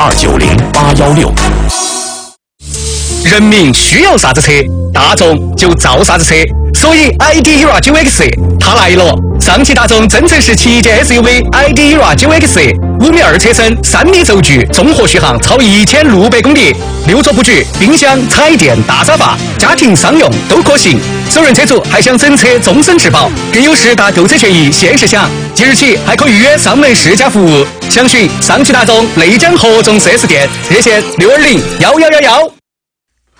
290-816。 人民需要啥子车，大众就造啥子车，所以 ID. ERA 9X 它来了。上汽大众增程式旗舰 SUV ID. ERA 9X，5.2米车身，3米轴距，综合续航超1600公里，6座布局，冰箱、彩电、大沙发，家庭商用都可行。首任车主还享整车终身质保，更有10大购车权益限时享。即日起还可预约上门试驾服务，详询上汽大众内江合众4S店，热线620-1111。